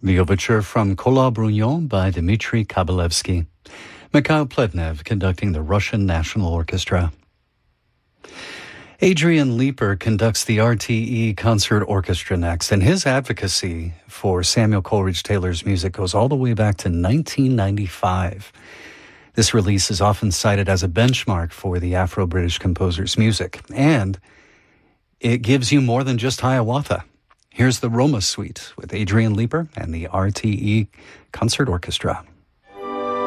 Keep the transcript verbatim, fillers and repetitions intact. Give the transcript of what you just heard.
The overture from Kola Brugnon by Dmitry Kabalevsky. Mikhail Plevnev conducting the Russian National Orchestra. Adrian Leeper conducts the R T E Concert Orchestra next, and his advocacy for Samuel Coleridge Taylor's music goes all the way back to nineteen ninety-five. This release is often cited as a benchmark for the Afro-British composer's music, and it gives you more than just Hiawatha. Here's the Roma Suite with Adrian Leeper and the R T E Concert Orchestra.